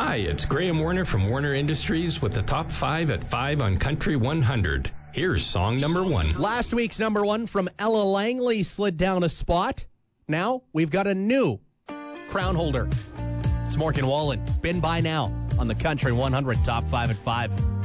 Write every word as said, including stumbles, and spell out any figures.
Hi, it's Graham Warner from Warner Industries with the top five at five on Country one hundred. Here's song number one. Last week's number one from Ella Langley slid down a spot. Now we've got a new crown holder. It's Morgan Wallen. Been by now on the Country one hundred top five at five.